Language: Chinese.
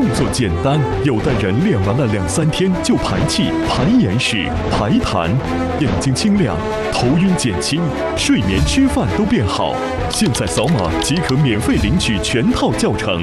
动作简单，有的人练完了2-3天就排气、排眼屎、排痰，眼睛清亮，头晕减轻，睡眠、吃饭都变好。现在扫码即可免费领取全套教程。